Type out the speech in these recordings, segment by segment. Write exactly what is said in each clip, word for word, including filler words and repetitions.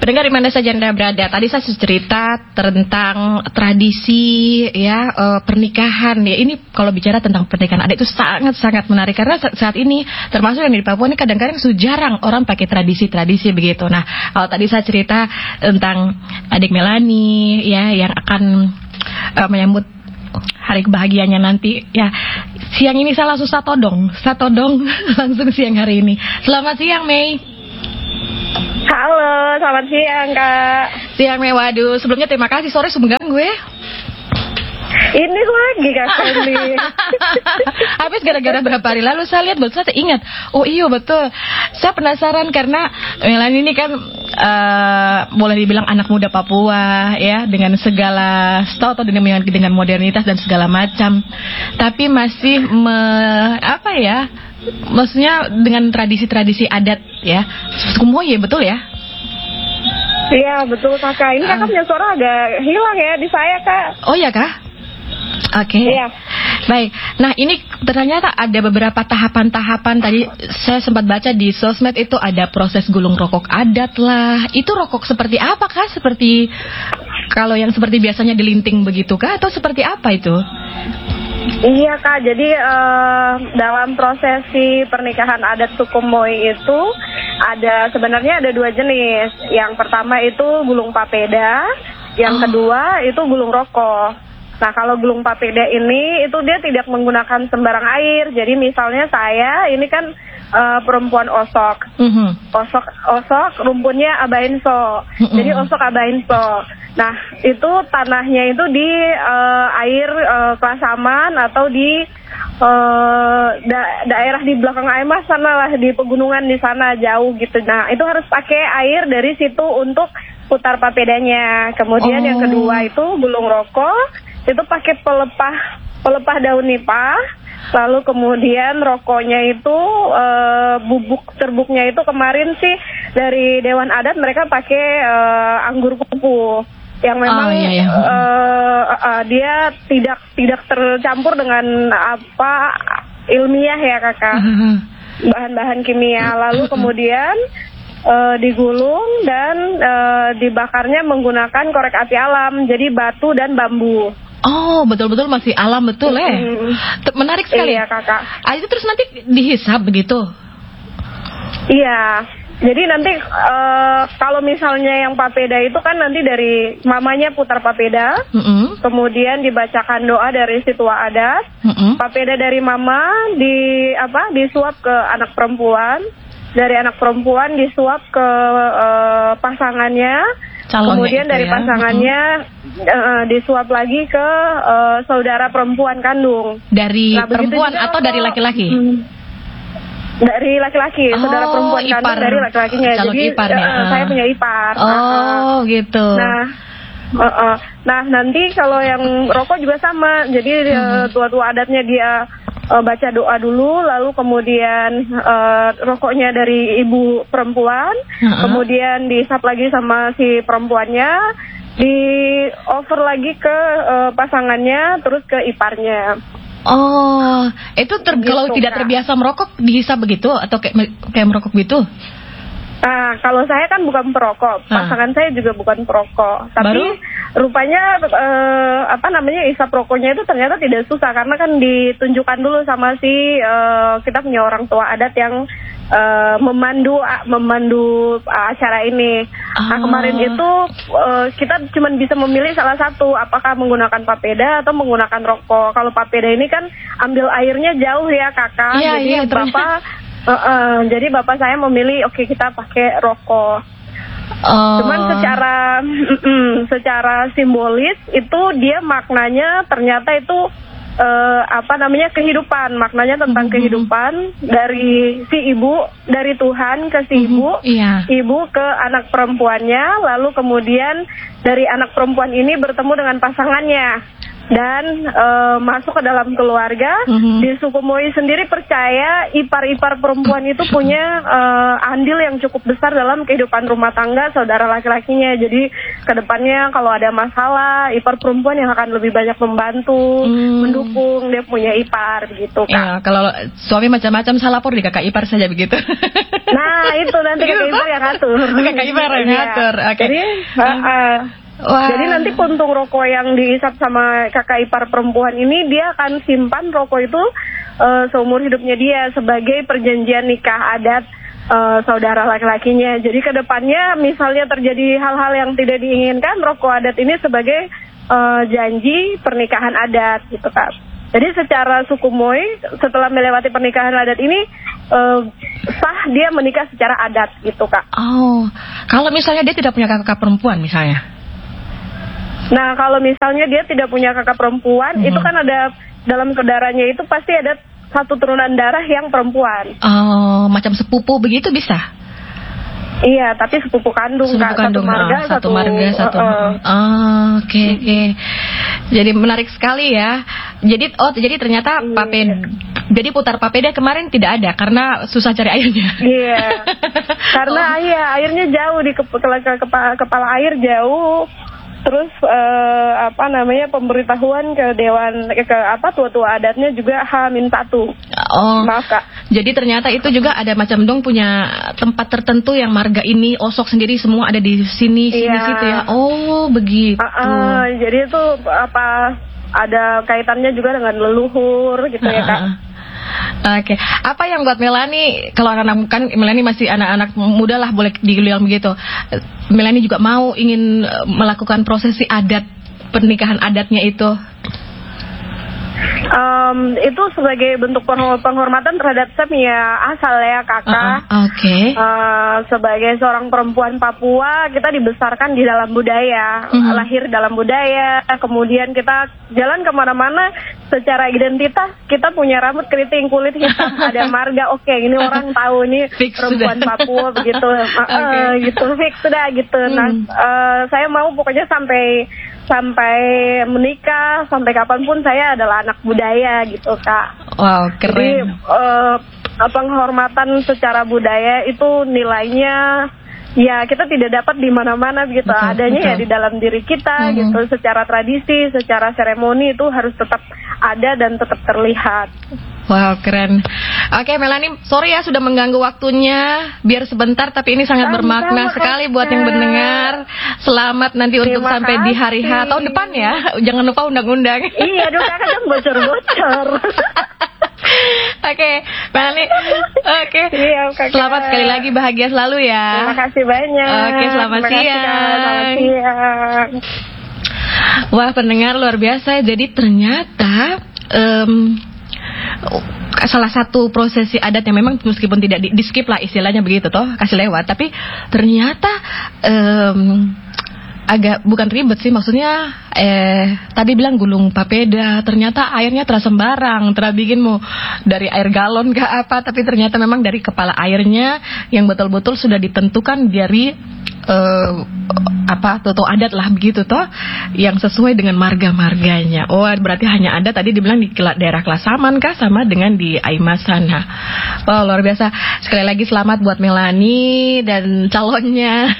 Pendengar di mana saja Anda berada, tadi saya sudah cerita tentang tradisi ya uh, pernikahan ya. Ini kalau bicara tentang pernikahan adat itu sangat-sangat menarik karena saat ini termasuk yang di Papua ini kadang-kadang sudah jarang orang pakai tradisi-tradisi begitu. Nah, kalau tadi saya cerita tentang adik Melani ya yang akan uh, menyambut hari kebahagiaannya nanti ya. Siang ini saya langsung satodong, satodong langsung siang hari ini. Selamat siang Mei. Halo, selamat siang Kak. Siang Mei, waduh sebelumnya terima kasih, sore sudah mengganggu ya. Ini lagi Kak Sandy. Habis gara-gara berapa hari lalu saya lihat, betul saya ingat. Oh iya betul. Saya penasaran karena Melani ini kan uh, boleh dibilang anak muda Papua ya, dengan segala style atau dengan dengan modernitas dan segala macam. Tapi masih me, apa ya? Maksudnya dengan tradisi-tradisi adat ya. Kumoye betul ya? Iya betul Kakak. Ini Kakak punya suara agak hilang ya di saya Kak. Oh iya Kak? Oke, okay. Iya. Baik. Nah ini ternyata ada beberapa tahapan-tahapan. Tadi saya sempat baca di sosmed itu ada proses gulung rokok adat lah. Itu rokok seperti apa kah? Seperti kalau yang seperti biasanya dilinting begitu kah? Atau seperti apa itu? Iya Kak, jadi uh, dalam prosesi pernikahan adat suku Moi itu ada sebenarnya ada dua jenis. Yang pertama itu gulung papeda, yang oh. kedua itu gulung rokok. Nah kalau gulung papeda ini itu dia tidak menggunakan sembarang air. Jadi misalnya saya ini kan uh, perempuan osok, mm-hmm. osok osok rumputnya abainso, mm-hmm. jadi osok abainso. Nah itu tanahnya itu di uh, air uh, Klasaman atau di uh, da- daerah di belakang Aimas sana lah, di pegunungan di sana jauh gitu. Nah itu harus pakai air dari situ untuk putar papedanya. Kemudian oh. yang kedua itu gulung rokok. Itu pakai pelepah pelepah daun nipah, lalu kemudian rokoknya itu e, bubuk serbuknya itu kemarin sih dari Dewan Adat mereka pakai e, anggur kupu yang memang oh, iya, iya. E, e, dia tidak tidak tercampur dengan apa ilmiah ya Kakak, bahan-bahan kimia. Lalu kemudian e, digulung dan e, dibakarnya menggunakan korek api alam, jadi batu dan bambu. Oh, betul-betul masih alam betul ya. Mm. Menarik sekali. Iya, Kakak. Ah, itu terus nanti dihisap begitu? Iya. Jadi nanti uh, kalau misalnya yang papeda itu kan nanti dari mamanya putar papeda, mm-hmm. kemudian dibacakan doa dari si tua adat. Mm-hmm. Papeda dari mama di apa? disuap ke anak perempuan. Dari anak perempuan disuap ke uh, pasangannya. Calonnya kemudian dari ya. pasangannya mm-hmm. uh, disuap lagi ke uh, saudara perempuan kandung. Dari nah, perempuan atau dari laki-laki? Hmm, dari laki-laki, oh, saudara perempuan ipar. Kandung dari laki-lakinya. Calon Jadi iparnya. Uh, saya punya ipar. Oh uh, gitu. Nah, uh, uh, nah nanti kalau yang rokok juga sama. Jadi mm-hmm. uh, tua-tua adatnya dia Uh, baca doa dulu, lalu kemudian uh, rokoknya dari ibu perempuan, uh-huh. kemudian dihisap lagi sama si perempuannya, di over lagi ke uh, pasangannya, terus ke iparnya. Oh, itu ter- gitu, kalau tidak terbiasa merokok dihisap begitu atau kayak kayak merokok gitu? Nah, kalau saya kan bukan perokok, pasangan ah. saya juga bukan perokok, tapi baru? Rupanya eh, apa namanya isap rokoknya itu ternyata tidak susah karena kan ditunjukkan dulu sama si eh, kita punya orang tua adat yang eh, memandu memandu acara ini. Oh. Nah kemarin itu eh, kita cuma bisa memilih salah satu, apakah menggunakan papeda atau menggunakan rokok. Kalau papeda ini kan ambil airnya jauh ya kakak, yeah, jadi yeah, bapak uh, uh, jadi bapak saya memilih oke okay, kita pakai rokok. Oh. Cuman secara mm, secara simbolis itu dia maknanya ternyata itu uh, apa namanya kehidupan, maknanya tentang mm-hmm. kehidupan dari si ibu, dari Tuhan ke si ibu, mm-hmm. yeah. ibu ke anak perempuannya, lalu kemudian dari anak perempuan ini bertemu dengan pasangannya. dan uh, masuk ke dalam keluarga. Mm-hmm. Di suku Moi sendiri percaya ipar-ipar perempuan itu punya uh, andil yang cukup besar dalam kehidupan rumah tangga saudara laki-lakinya. Jadi kedepannya kalau ada masalah, ipar perempuan yang akan lebih banyak membantu, mm. mendukung, dia punya ipar gitu Kak. Ya, kalau suami macam-macam salah lapor di kakak ipar saja begitu. Nah itu nanti kakak ipar yang ngatur. Kakak ipar yang ngatur, oke. Okay. Jadi uh, uh, Wah. Jadi nanti puntung rokok yang diisap sama kakak ipar perempuan ini, dia akan simpan rokok itu uh, seumur hidupnya dia sebagai perjanjian nikah adat uh, saudara laki-lakinya. Jadi kedepannya misalnya terjadi hal-hal yang tidak diinginkan, rokok adat ini sebagai uh, janji pernikahan adat gitu Kak. Jadi secara suku Moi setelah melewati pernikahan adat ini uh, sah dia menikah secara adat gitu Kak. Oh, kalau misalnya dia tidak punya kakak perempuan misalnya? Nah, kalau misalnya dia tidak punya kakak perempuan, mm-hmm. itu kan ada dalam saudaranya itu pasti ada satu turunan darah yang perempuan. Oh, macam sepupu begitu bisa? Iya, tapi sepupu kandung, sepupu Kak. Kandung, satu marga, oh, satu, satu marga, satu. Uh, uh. Oh, oke, okay, oke. Okay. Jadi menarik sekali ya. Jadi, oh, jadi ternyata iya. papeda, jadi putar papeda kemarin tidak ada karena susah cari airnya. Iya, karena oh. iya airnya jauh di kepala, kepala, kepala air jauh. Terus uh, apa namanya pemberitahuan ke dewan ke, ke apa tua-tua adatnya juga H minus satu. Oh. Maaf Kak. Jadi ternyata itu juga ada macam dong punya tempat tertentu yang marga ini osok sendiri semua ada di sini sini iya. situ ya. Oh begitu. Uh, uh, jadi itu apa ada kaitannya juga dengan leluhur gitu uh, ya Kak. Oke, okay. Apa yang buat Melanie, kalau anak-anak kan Melanie masih anak-anak muda lah boleh dibilang begitu. Melanie juga mau ingin melakukan prosesi adat pernikahan adatnya itu. Um, itu sebagai bentuk penghormatan terhadap Semia asal ya kakak. Uh, Oke. Okay. Uh, sebagai seorang perempuan Papua, kita dibesarkan di dalam budaya, uh-huh. lahir dalam budaya. Kemudian kita jalan kemana-mana secara identitas kita punya rambut keriting, kulit hitam, ada marga. Oke, okay, ini orang tahu ini fix perempuan sudah. Papua begitu. Uh, okay. Gitu fix sudah gitu. Hmm. Nah, uh, saya mau pokoknya sampai sampai menikah, sampai kapanpun saya adalah anak budaya gitu Kak. Wow, keren. Jadi uh, penghormatan secara budaya itu nilainya ya kita tidak dapat di mana-mana gitu. Betul, adanya betul. Ya di dalam diri kita hmm. gitu. Secara tradisi, secara seremoni itu harus tetap ada dan tetap terlihat. Wow, keren. Oke, Melanie, sorry ya sudah mengganggu waktunya. Biar sebentar, tapi ini sangat bermakna sekali buat yang mendengar. Selamat nanti untuk Terima sampai kasih. Di hari H tahun depan ya. Jangan lupa undang-undang. Iya, dong kan bocor-bocor. Oke, Melanie. Oke. Iya, selamat sekali lagi, bahagia selalu ya. Terima kasih banyak. Oke, selamat Terima siang. Kasih, selamat siang. Wah, pendengar luar biasa. Jadi ternyata um, salah satu prosesi adat yang memang meskipun tidak di, di skip lah istilahnya begitu toh, kasih lewat, tapi ternyata um, agak bukan ribet sih, maksudnya eh tadi bilang gulung papeda, ternyata airnya terasa sembarang, terus bikinmu dari air galon ke apa, tapi ternyata memang dari kepala airnya yang betul-betul sudah ditentukan dari eh, apa toto adat lah begitu toh, yang sesuai dengan marga-marganya. Oh berarti hanya ada tadi dibilang di daerah Klasaman kah sama dengan di Aimas sana. Wow luar biasa. Sekali lagi selamat buat Melanie dan calonnya.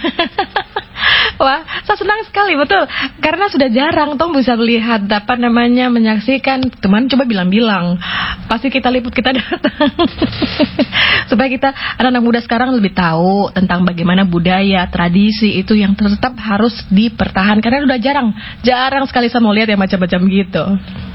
Wah, saya senang sekali betul karena sudah jarang toh bisa melihat apa namanya menyaksikan. Teman coba bilang-bilang, pasti kita liput kita datang supaya kita anak-anak muda sekarang lebih tahu tentang bagaimana budaya tradisi itu yang tetap harus dipertahankan karena sudah jarang jarang sekali saya mau lihat yang macam-macam gitu.